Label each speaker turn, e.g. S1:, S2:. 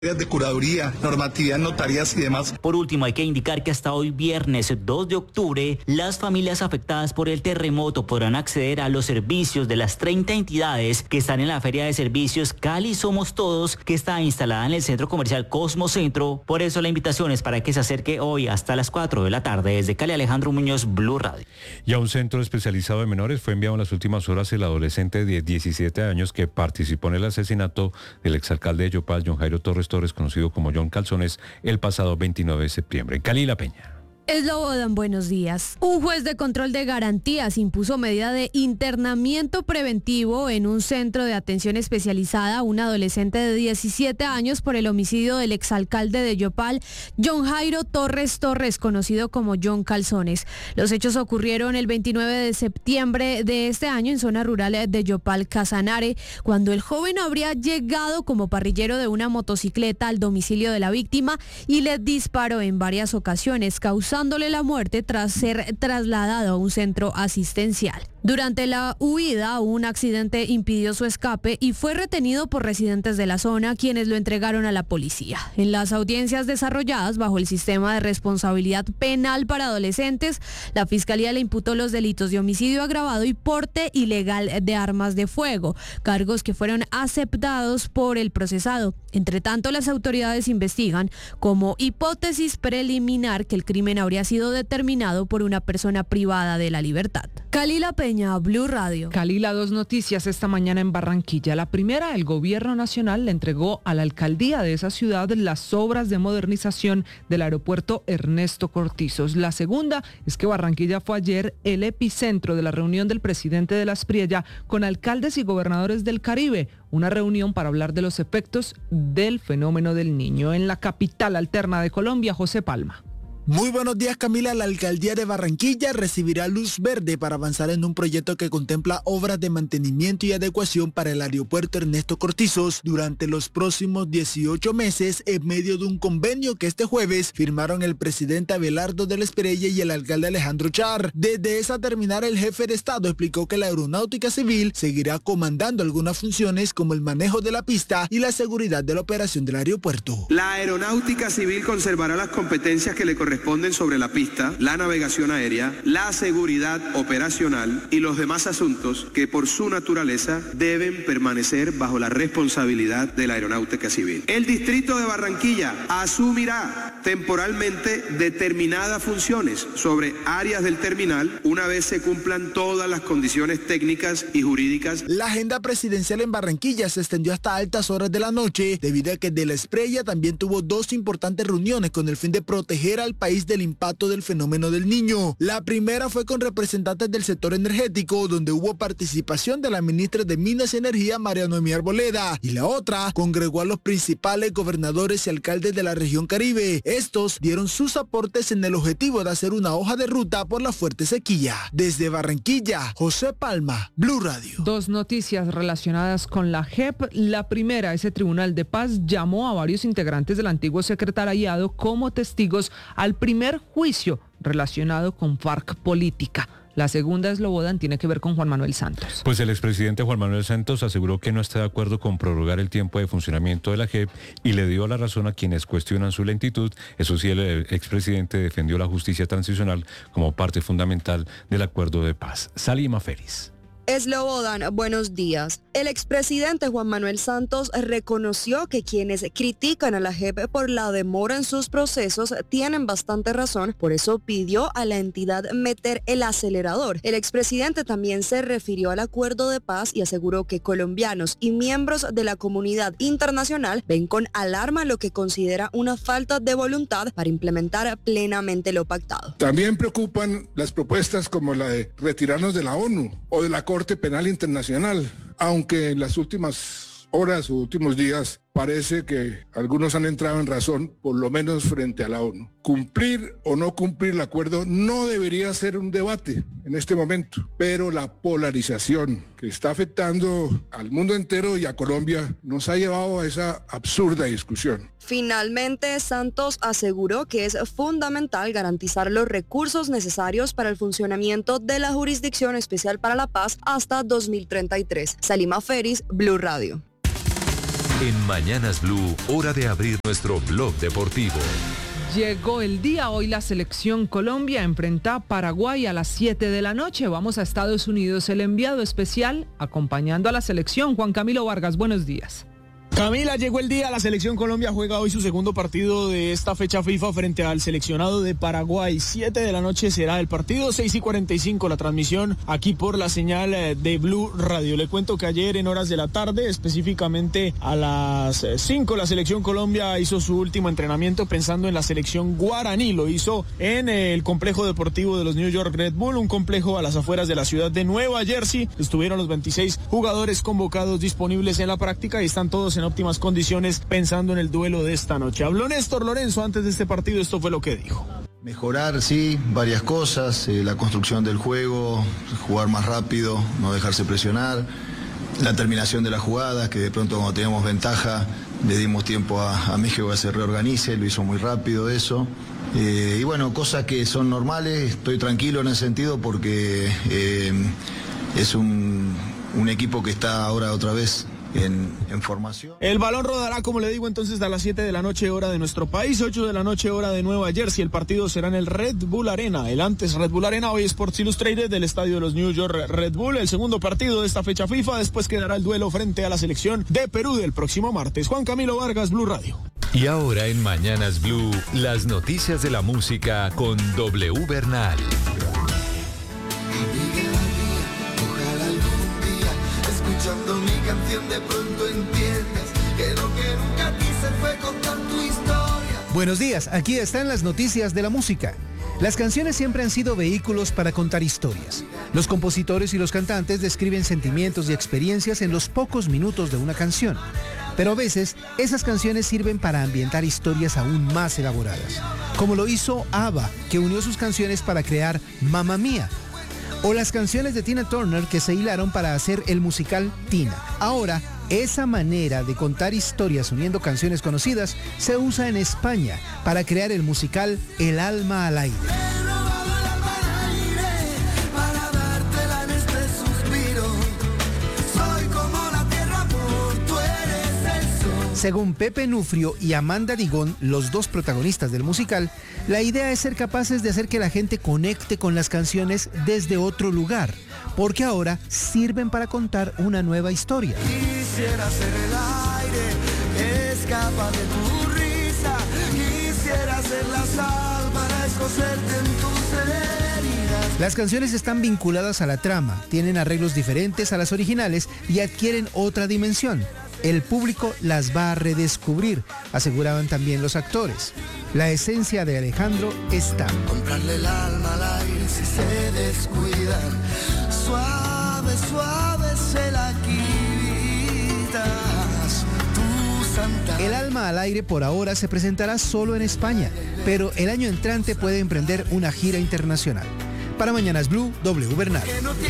S1: de curaduría, normatividad, notarías y demás.
S2: Por último, hay que indicar que hasta hoy viernes 2 de octubre, las familias afectadas por el terremoto podrán acceder a los servicios de las 30 entidades que están en la Feria de Servicios Cali Somos Todos, que está instalada en el Centro Comercial Cosmo Centro. Por eso la invitación es para que se acerque hoy hasta las 4 de la tarde. Desde Cali, Alejandro Muñoz, Blue Radio.
S3: Y a un centro especializado de menores fue enviado en las últimas horas el adolescente de 17 años que participó en el asesinato del exalcalde de Yopal, John Jairo Torres, conocido como John Calzones, el pasado 29 de septiembre. En Cali, La Peña.
S4: Slobodan, buenos días. Un juez de control de garantías impuso medida de internamiento preventivo en un centro de atención especializada a un adolescente de 17 años por el homicidio del exalcalde de Yopal, John Jairo Torres, conocido como John Calzones. Los hechos ocurrieron el 29 de septiembre de este año en zona rural de Yopal, Casanare, cuando el joven habría llegado como parrillero de una motocicleta al domicilio de la víctima y le disparó en varias ocasiones, causándole la muerte tras ser trasladado a un centro asistencial. Durante la huida, un accidente impidió su escape y fue retenido por residentes de la zona, quienes lo entregaron a la policía. En las audiencias desarrolladas bajo el sistema de responsabilidad penal para adolescentes, la Fiscalía le imputó los delitos de homicidio agravado y porte ilegal de armas de fuego, cargos que fueron aceptados por el procesado. Entre tanto, las autoridades investigan como hipótesis preliminar que el crimen habría sido determinado por una persona privada de la libertad. Cali, La Peña, Blue Radio.
S5: Calila, 2 noticias esta mañana en Barranquilla. La primera, el gobierno nacional le entregó a la alcaldía de esa ciudad las obras de modernización del aeropuerto Ernesto Cortizos. La segunda es que Barranquilla fue ayer el epicentro de la reunión del presidente de la Aspriella con alcaldes y gobernadores del Caribe. Una reunión para hablar de los efectos del fenómeno del Niño. En la capital alterna de Colombia, José Palma.
S6: Muy buenos días, Camila. La alcaldía de Barranquilla recibirá luz verde para avanzar en un proyecto que contempla obras de mantenimiento y adecuación para el aeropuerto Ernesto Cortizos durante los próximos 18 meses en medio de un convenio que este jueves firmaron el presidente Abelardo de la Espriella y el alcalde Alejandro Char. Desde esa terminal, el jefe de Estado explicó que la aeronáutica civil seguirá comandando algunas funciones como el manejo de la pista y la seguridad de la operación del aeropuerto.
S7: La aeronáutica civil conservará las competencias que le corresponden sobre la pista, la navegación aérea, la seguridad operacional y los demás asuntos que por su naturaleza deben permanecer bajo la responsabilidad de la aeronáutica civil. El distrito de Barranquilla asumirá temporalmente determinadas funciones sobre áreas del terminal una vez se cumplan todas las condiciones técnicas y jurídicas.
S6: La agenda presidencial en Barranquilla se extendió hasta altas horas de la noche debido a que de la Espriella también tuvo 2 importantes reuniones con el fin de proteger al país del impacto del fenómeno del Niño. La primera fue con representantes del sector energético, donde hubo participación de la ministra de Minas y Energía, María Noemí Arboleda, y la otra congregó a los principales gobernadores y alcaldes de la región Caribe. Estos dieron sus aportes en el objetivo de hacer una hoja de ruta por la fuerte sequía. Desde Barranquilla, José Palma, Blue Radio.
S5: 2 noticias relacionadas con la JEP. La primera, ese Tribunal de Paz llamó a varios integrantes del antiguo secretariado como testigos al primer juicio relacionado con FARC política. La segunda, Slobodan, tiene que ver con Juan Manuel Santos.
S3: Pues el expresidente Juan Manuel Santos aseguró que no está de acuerdo con prorrogar el tiempo de funcionamiento de la JEP y le dio la razón a quienes cuestionan su lentitud. Eso sí, el expresidente defendió la justicia transicional como parte fundamental del acuerdo de paz. Salima Félix.
S8: Slobodan, buenos días. El expresidente Juan Manuel Santos reconoció que quienes critican a la JEP por la demora en sus procesos tienen bastante razón, por eso pidió a la entidad meter el acelerador. El expresidente también se refirió al acuerdo de paz y aseguró que colombianos y miembros de la comunidad internacional ven con alarma lo que considera una falta de voluntad para implementar plenamente lo pactado.
S9: También preocupan las propuestas como la de retirarnos de la ONU o de la Corte Penal Internacional, aunque en las últimas horas o últimos días parece que algunos han entrado en razón, por lo menos frente a la ONU. Cumplir o no cumplir el acuerdo no debería ser un debate en este momento, pero la polarización que está afectando al mundo entero y a Colombia nos ha llevado a esa absurda discusión.
S8: Finalmente, Santos aseguró que es fundamental garantizar los recursos necesarios para el funcionamiento de la Jurisdicción Especial para la Paz hasta 2033. Salima Félix, Blue Radio.
S10: En Mañanas Blue, hora de abrir nuestro blog deportivo.
S5: Llegó el día, hoy la selección Colombia enfrenta a Paraguay a las 7 de la noche. Vamos a Estados Unidos, el enviado especial acompañando a la selección, Juan Camilo Vargas, buenos días.
S11: Camila, llegó el día, la selección Colombia juega hoy su segundo partido de esta fecha FIFA frente al seleccionado de Paraguay. 7 de la noche será el partido, 6:45 la transmisión aquí por la señal de Blue Radio. Le cuento que ayer en horas de la tarde, específicamente a las 5, la selección Colombia hizo su último entrenamiento pensando en la selección guaraní. Lo hizo en el complejo deportivo de los New York Red Bull, un complejo a las afueras de la ciudad de Nueva Jersey. Estuvieron los 26 jugadores convocados disponibles en la práctica y están todos en óptimas condiciones pensando en el duelo de esta noche. Habló Néstor Lorenzo antes de este partido, esto fue lo que dijo.
S12: Mejorar, sí, varias cosas, la construcción del juego, jugar más rápido, no dejarse presionar, la terminación de las jugadas, que de pronto cuando teníamos ventaja le dimos tiempo a México a que se reorganice, lo hizo muy rápido eso. Y bueno, cosas que son normales, estoy tranquilo en ese sentido porque es un equipo que está ahora otra vez en formación.
S11: El balón rodará, como le digo, entonces a las 7 de la noche hora de nuestro país, 8 de la noche hora de Nueva Jersey. El partido será en el Red Bull Arena, el antes Red Bull Arena, hoy Sports Illustrated, del estadio de los New York Red Bull. El segundo partido de esta fecha FIFA, después quedará el duelo frente a la selección de Perú del próximo martes. Juan Camilo Vargas, Blue Radio.
S10: Y ahora en Mañanas Blue, las noticias de la música con W Bernal.
S13: Escuchando mi canción de pronto entiendes que lo que nunca quise fue contar tu historia.
S14: Buenos días, aquí están las noticias de la música. Las canciones siempre han sido vehículos para contar historias. Los compositores y los cantantes describen sentimientos y experiencias en los pocos minutos de una canción. Pero a veces, esas canciones sirven para ambientar historias aún más elaboradas. Como lo hizo ABBA, que unió sus canciones para crear Mamma Mía. O las canciones de Tina Turner que se hilaron para hacer el musical Tina. Ahora, esa manera de contar historias uniendo canciones conocidas se usa en España para crear el musical El alma al aire. Según Pepe Nufrio y Amanda Digón, los dos protagonistas del musical, la idea es ser capaces de hacer que la gente conecte con las canciones desde otro lugar, porque ahora sirven para contar una nueva historia.
S13: Quisiera ser el aire, escapa de tu risa, quisiera ser la sal para escocerte en tus heridas.
S14: Las canciones están vinculadas a la trama, tienen arreglos diferentes a las originales y adquieren otra dimensión. El público las va a redescubrir, aseguraban también los actores. La esencia de Alejandro está.
S13: Comprarle el alma al aire si se descuidan. Suave, suave se la quitas. Tu santa.
S14: El alma al aire por ahora se presentará solo en España, pero el año entrante puede emprender una gira internacional. Para Mañanas Blue, W Bernal.